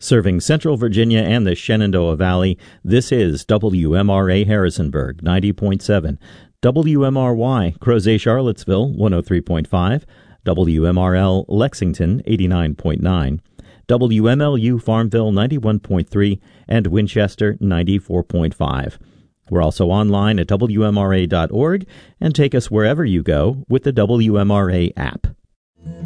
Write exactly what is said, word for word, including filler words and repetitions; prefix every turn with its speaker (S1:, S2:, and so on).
S1: Serving Central Virginia and the Shenandoah Valley, this is W M R A Harrisonburg, ninety point seven, W M R Y Crozet-Charlottesville, one oh three point five, W M R L Lexington, eighty-nine point nine, W M L U Farmville, ninety-one point three, and Winchester, ninety-four point five. We're also online at W M R A dot org, and take us wherever you go with the W M R A app.